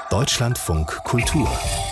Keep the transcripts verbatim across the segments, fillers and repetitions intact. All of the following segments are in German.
Deutschlandfunk Kultur.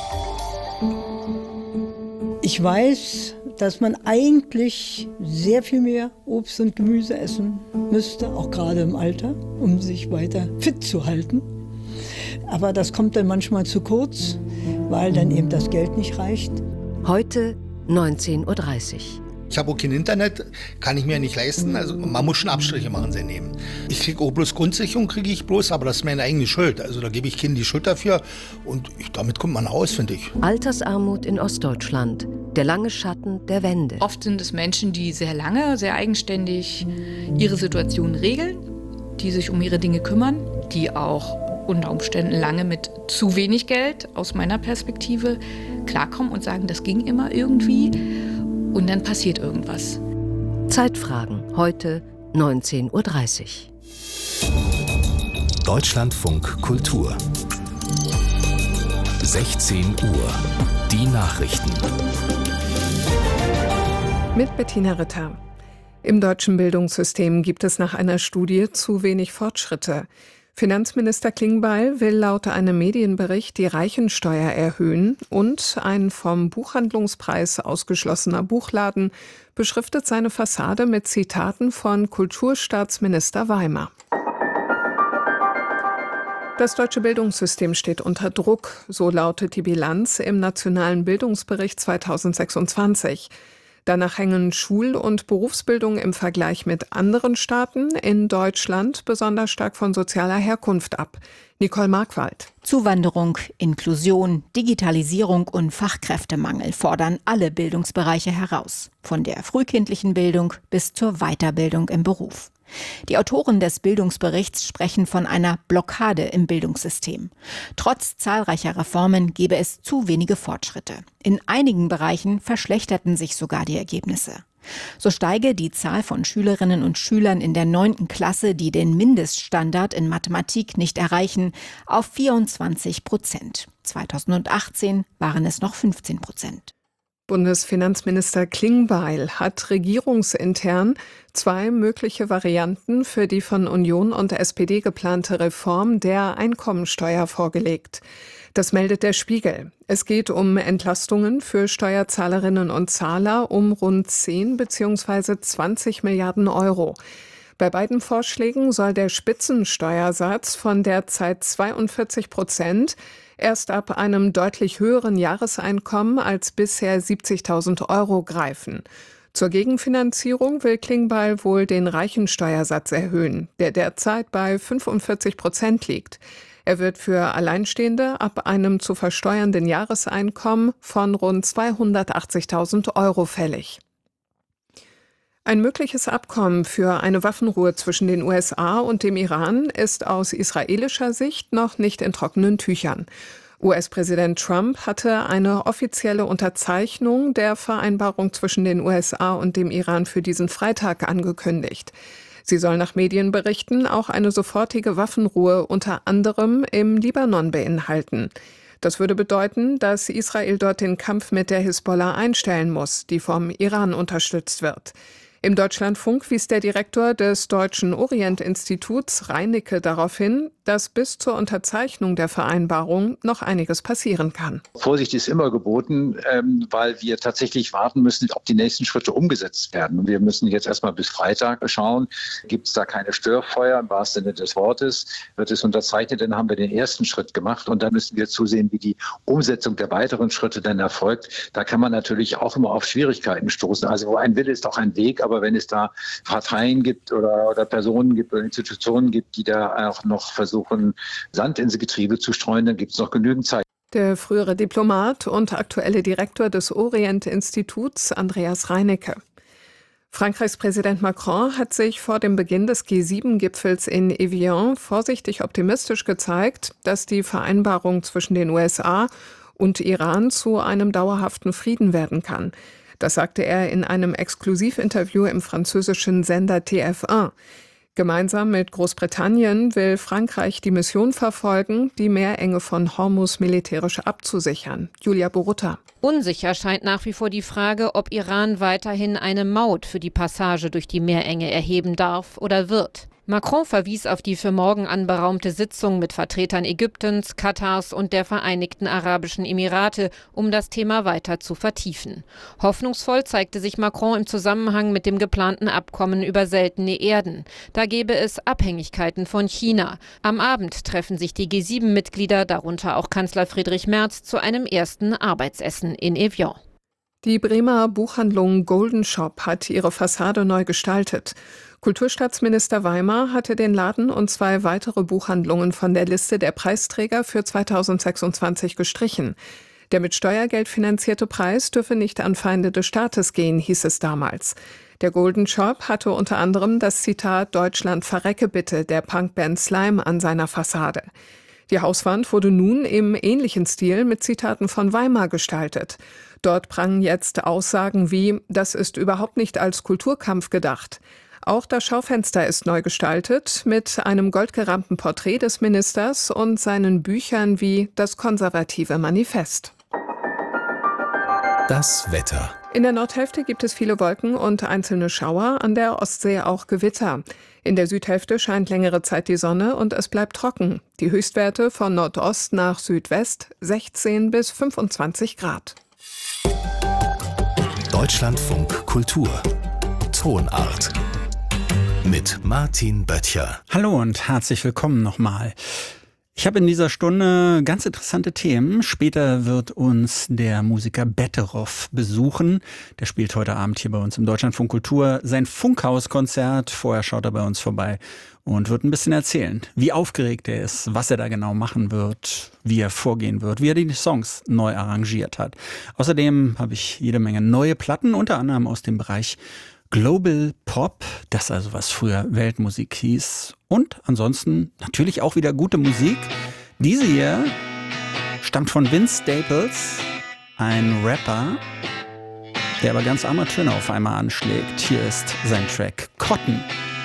Ich weiß, dass man eigentlich sehr viel mehr Obst und Gemüse essen müsste, auch gerade im Alter, um sich weiter fit zu halten. Aber das kommt dann manchmal zu kurz, weil dann eben das Geld nicht reicht. Heute neunzehn Uhr dreißig. Ich habe auch kein Internet, kann ich mir nicht leisten. Also man muss schon Abstriche machen, sein Leben. Ich kriege auch bloß Grundsicherung, kriege ich bloß, aber das ist meine eigene Schuld. Also da gebe ich Kindern die Schuld dafür und ich, damit kommt man aus, finde ich. Altersarmut in Ostdeutschland, der lange Schatten der Wende. Oft sind es Menschen, die sehr lange, sehr eigenständig ihre Situation regeln, die sich um ihre Dinge kümmern, die auch unter Umständen lange mit zu wenig Geld, aus meiner Perspektive, klarkommen und sagen, das ging immer irgendwie. Und dann passiert irgendwas. Zeitfragen, heute neunzehn Uhr dreißig. Deutschlandfunk Kultur. sechzehn Uhr. Die Nachrichten. Mit Bettina Ritter. Im deutschen Bildungssystem gibt es nach einer Studie zu wenig Fortschritte. Finanzminister Klingbeil will laut einem Medienbericht die Reichensteuer erhöhen und ein vom Buchhandlungspreis ausgeschlossener Buchladen beschriftet seine Fassade mit Zitaten von Kulturstaatsminister Weimar. Das deutsche Bildungssystem steht unter Druck, so lautet die Bilanz im Nationalen Bildungsbericht zweitausendsechsundzwanzig. Danach hängen Schul- und Berufsbildung im Vergleich mit anderen Staaten in Deutschland besonders stark von sozialer Herkunft ab. Nicole Markwald. Zuwanderung, Inklusion, Digitalisierung und Fachkräftemangel fordern alle Bildungsbereiche heraus. Von der frühkindlichen Bildung bis zur Weiterbildung im Beruf. Die Autoren des Bildungsberichts sprechen von einer Blockade im Bildungssystem. Trotz zahlreicher Reformen gebe es zu wenige Fortschritte. In einigen Bereichen verschlechterten sich sogar die Ergebnisse. So steige die Zahl von Schülerinnen und Schülern in der neunten Klasse, die den Mindeststandard in Mathematik nicht erreichen, auf vierundzwanzig Prozent. zweitausendachtzehn waren es noch fünfzehn Prozent. Bundesfinanzminister Klingbeil hat regierungsintern zwei mögliche Varianten für die von Union und S P D geplante Reform der Einkommensteuer vorgelegt. Das meldet der Spiegel. Es geht um Entlastungen für Steuerzahlerinnen und Zahler um rund zehn bzw. zwanzig Milliarden Euro. Bei beiden Vorschlägen soll der Spitzensteuersatz von derzeit zweiundvierzig Prozent erst ab einem deutlich höheren Jahreseinkommen als bisher siebzigtausend Euro greifen. Zur Gegenfinanzierung will Klingbeil wohl den Reichensteuersatz erhöhen, der derzeit bei fünfundvierzig Prozent liegt. Er wird für Alleinstehende ab einem zu versteuernden Jahreseinkommen von rund zweihundertachtzigtausend Euro fällig. Ein mögliches Abkommen für eine Waffenruhe zwischen den U S A und dem Iran ist aus israelischer Sicht noch nicht in trockenen Tüchern. U S-Präsident Trump hatte eine offizielle Unterzeichnung der Vereinbarung zwischen den U S A und dem Iran für diesen Freitag angekündigt. Sie soll nach Medienberichten auch eine sofortige Waffenruhe unter anderem im Libanon beinhalten. Das würde bedeuten, dass Israel dort den Kampf mit der Hisbollah einstellen muss, die vom Iran unterstützt wird. Im Deutschlandfunk wies der Direktor des Deutschen Orient-Instituts Reinicke darauf hin, dass bis zur Unterzeichnung der Vereinbarung noch einiges passieren kann. Vorsicht ist immer geboten, ähm, weil wir tatsächlich warten müssen, ob die nächsten Schritte umgesetzt werden. Und wir müssen jetzt erstmal bis Freitag schauen, gibt es da keine Störfeuer im wahrsten Sinne des Wortes. Wird es unterzeichnet, dann haben wir den ersten Schritt gemacht und dann müssen wir zusehen, wie die Umsetzung der weiteren Schritte dann erfolgt. Da kann man natürlich auch immer auf Schwierigkeiten stoßen. Also wo ein Wille ist auch ein Weg, aber wenn es da Parteien gibt oder, oder Personen gibt oder Institutionen gibt, die da auch noch versuchen, Sand ins Getriebe zu streuen, dann gibt es noch genügend Zeit. Der frühere Diplomat und aktuelle Direktor des Orient-Instituts, Andreas Reinicke. Frankreichs Präsident Macron hat sich vor dem Beginn des G sieben Gipfels in Evian vorsichtig optimistisch gezeigt, dass die Vereinbarung zwischen den U S A und Iran zu einem dauerhaften Frieden werden kann. Das sagte er in einem Exklusivinterview im französischen Sender T F eins. Gemeinsam mit Großbritannien will Frankreich die Mission verfolgen, die Meerenge von Hormuz militärisch abzusichern. Julia Borutta. Unsicher scheint nach wie vor die Frage, ob Iran weiterhin eine Maut für die Passage durch die Meerenge erheben darf oder wird. Macron verwies auf die für morgen anberaumte Sitzung mit Vertretern Ägyptens, Katars und der Vereinigten Arabischen Emirate, um das Thema weiter zu vertiefen. Hoffnungsvoll zeigte sich Macron im Zusammenhang mit dem geplanten Abkommen über seltene Erden. Da gäbe es Abhängigkeiten von China. Am Abend treffen sich die G sieben Mitglieder, darunter auch Kanzler Friedrich Merz, zu einem ersten Arbeitsessen in Evian. Die Bremer Buchhandlung Golden Shop hat ihre Fassade neu gestaltet. Kulturstaatsminister Weimar hatte den Laden und zwei weitere Buchhandlungen von der Liste der Preisträger für zweitausendsechsundzwanzig gestrichen. Der mit Steuergeld finanzierte Preis dürfe nicht an Feinde des Staates gehen, hieß es damals. Der Golden Shop hatte unter anderem das Zitat »Deutschland verrecke bitte« der Punkband Slime an seiner Fassade. Die Hauswand wurde nun im ähnlichen Stil mit Zitaten von Weimar gestaltet. Dort prangen jetzt Aussagen wie »Das ist überhaupt nicht als Kulturkampf gedacht«. Auch das Schaufenster ist neu gestaltet mit einem goldgerahmten Porträt des Ministers und seinen Büchern wie Das konservative Manifest. Das Wetter. In der Nordhälfte gibt es viele Wolken und einzelne Schauer, an der Ostsee auch Gewitter. In der Südhälfte scheint längere Zeit die Sonne und es bleibt trocken. Die Höchstwerte von Nordost nach Südwest sechzehn bis fünfundzwanzig Grad. Deutschlandfunk Kultur. Tonart. Mit Martin Böttcher. Hallo und herzlich willkommen nochmal. Ich habe in dieser Stunde ganz interessante Themen. Später wird uns der Musiker Betteroff besuchen. Der spielt heute Abend hier bei uns im Deutschlandfunk Kultur sein Funkhaus-Konzert. Vorher schaut er bei uns vorbei und wird ein bisschen erzählen, wie aufgeregt er ist, was er da genau machen wird, wie er vorgehen wird, wie er die Songs neu arrangiert hat. Außerdem habe ich jede Menge neue Platten, unter anderem aus dem Bereich Global Pop, das also was früher Weltmusik hieß. Und ansonsten natürlich auch wieder gute Musik. Diese hier stammt von Vince Staples, ein Rapper, der aber ganz arme Töne auf einmal anschlägt. Hier ist sein Track Cotton.